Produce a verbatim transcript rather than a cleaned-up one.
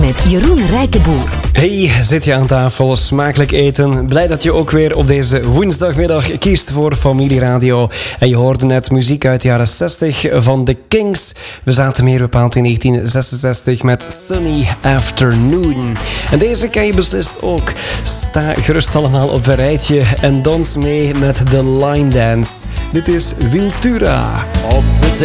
met Jeroen Rijkenboer. Hey, zit je aan tafel, smakelijk eten? Blij dat je ook weer op deze woensdagmiddag kiest voor Familieradio. En je hoorde net muziek uit de jaren zestig van The Kings. We zaten meer bepaald in negentien zesenzestig met Sunny Afternoon. En deze ken je beslist ook. Sta gerust allemaal op een rijtje en dans mee met de line dance. Dit is Wiltura. Op de